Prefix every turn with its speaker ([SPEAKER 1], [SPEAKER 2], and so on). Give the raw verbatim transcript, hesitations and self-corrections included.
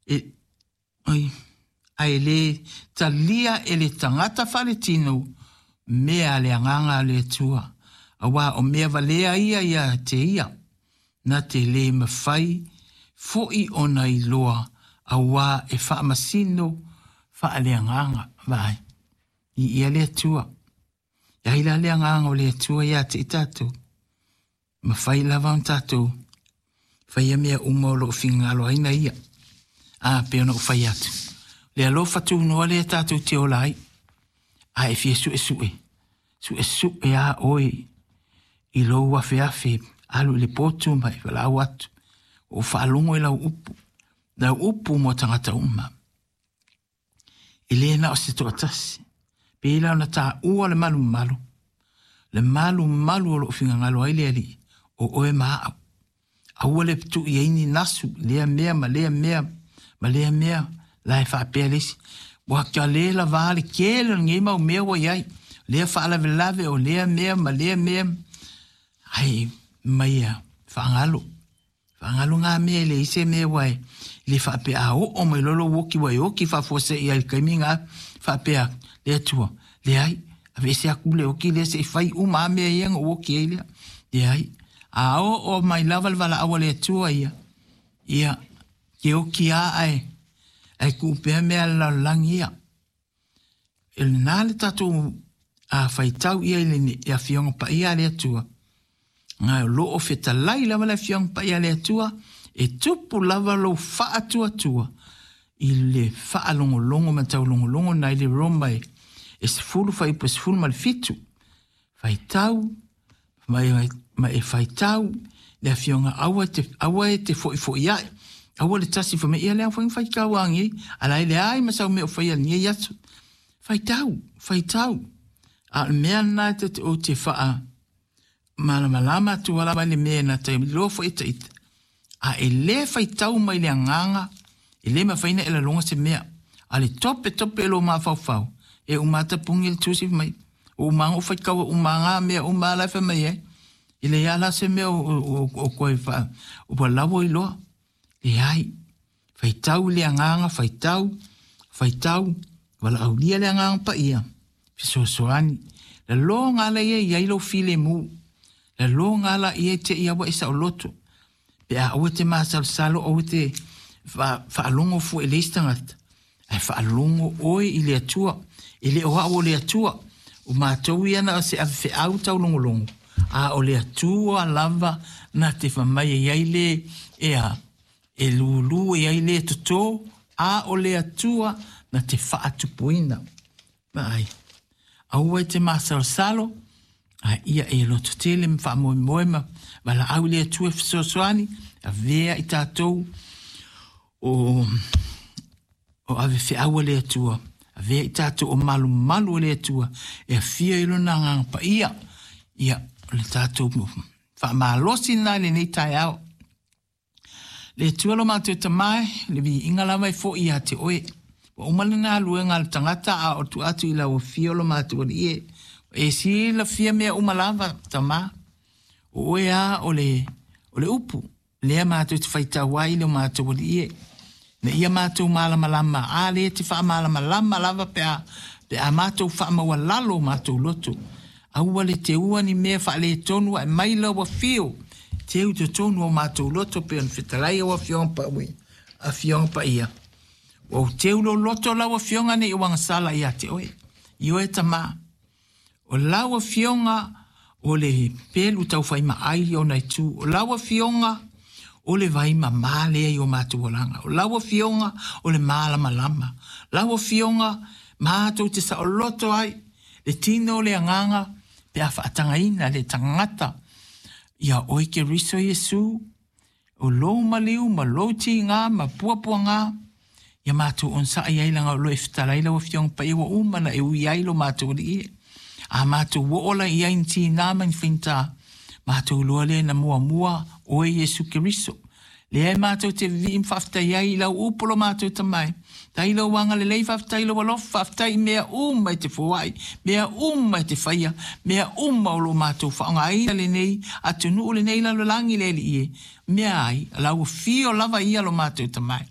[SPEAKER 1] E, oi, ai le talia e le tangata whaletino, mea le anganga le tua. Awa o mea valea ia ia te ia. Na te le mawhai, foi ona i loa, awa e whaamasino, wha le anganga, vai. I ia le tua. Ia ila le anganga o le tua ia te itatu. Mawhai lava un tatu. Whaia mea umolo fingalo aina ia. A peona o whai atu. Le alofa tu noa le tatu te olai. A e fie su e su e. Su e su e a oi. I lo wafe afe. Alu le potu mai wala watu. O whaalongo e lau upu. Lau upu mo tangata umma. I le na o se toa tasi. Pe ila na ta ua le malu malu. Le malu malu o lo finga ngalo aile ali. O oe maa au. Aua le tu i eini nasu. Lea mea ma lea mea. Ma lea mea. Lai wha pēr lesi. Wa kia lea la vale kele nge mau mea wa iai. Lea wha ala velave o lea mea ma lea mea. Ai, maia. Wha ngalo. Wha ngalo ngā mea le ise mea wai. Le wha pēr a o o mai lolo woki wai oki wha fose i ai kaimi ngā. Wha pēr lea tua. Lea ai. A vese a kule oki lea se whai uma mea ianga woki ai lea. Lea ai. A o o mai lawal wala awa lea tua ia. Ia. Ke oki a ai. Ai kupea mea la langi ia. Il nāle tatu a whaitau ia ili ia fionga pa ia lea tua. Ngā lo o feta lai lava lea fionga pa ia lea tua. E tupu lava lo faa tua tua. I le faa longo longo ma tau longo longo na ili rombai. E se fulu fai pa se fulu ma le fitu. Whaitau. Mai ma e whaitau. Lea fionga awa te, awa e te foi foi iai. Awa le tasi fa me ia lea whaing whai kawangi. Ala ele ai masau me o whai al nia yasu. Whai tau, whai tau. A mea nai te o te whaa. Malama lama tu wala mai le mea na te lofo ita ita. A e le whai tau mai le anganga. E le ma whaina e la longa se mea. A le tope tope e lo ma whau whau. E umata pungi le tusi mai. O umanga o whai kawa umanga mea umala wha mai e. E le ala se mea o koe wha. O pa lawo i loa. E ai, whaitau le anganga, whaitau, whaitau, wala au lia le anganga pa ia. Fiso soani, la lo ngala ia ia ilo file mu, la lo ngala ia te ia wa isa o loto. Pe a awe te maasal salo awe te whaalongo fu e leistangat. Ai whaalongo oe i le atua, i le oa o le atua. O mātou iana se a whi au tau longo longo. A o le atua lava na te whamai e le e a. E lulu e ai le tuto, a o le atua na te whaatupuina. Ai, aua te masaro salo, a ia e lo tutele me wha moe moema, wala au le atua fisosoani, a vea i tātou, o, o ave whi aua le atua, a vea i tātou o malu malu le atua, e a fia ilo na ngang pa ia, ia le tātou wha malosi na le nei tai au. Le tualo mātou tamai, le vi inga lawa i fo i a te oe. Wa umale nā lue ngā tangata a o tu atu i la o fiolo mātou o ie. E si la fia mea umalawa tamā. O oe a o le, o le upu. Lea mātou te whaita wai le mātou o ie. Na ia mātou malama lama. A le te wha malama lama lava pe a, pe a mātou wha maua lalo mātou loto. Aua le te ua ni mea wha le tonu a maila wa fio. Te u te tonu o mātou loto pe an whitalai o a fionga pa ui, a fionga pa ia. O te u lo loto lau a fionga ne i wanga sala ia te oe. I oe ta mā. O lau a fionga o le pelu tau whai ma ai o nai tū. O lau a fionga o le vai ma mālea i o mātou olanga. O lau a fionga o le mālama lama. Lau a fionga mātou te sa o loto ai. Le tino le anganga pe a whaatanga ina le tangata. Ia oi ke riso Yesu, o lo maliu, ma lo ti ngā, ma puapua ngā, ia mātou on sa ai ailanga o lo e whitalai lau a whiong pa iwa umana e ui ailo mātou li e. A mātou wo ola i ain ti ngā man whinta, mātou loa le na mua mua o e Yesu ke riso. Le ai mātou te vi imwhafta iai lau upolo mātou tamai. Tai lau wanga le leif aftai lau alof aftai mea umma i te fuai, mea umma i te whaia, mea umma o lo mātou whaanga aina le nei, atu nuu le nei lalo langi le li e, mea ai, lau fio lava ia lo mātou tamai.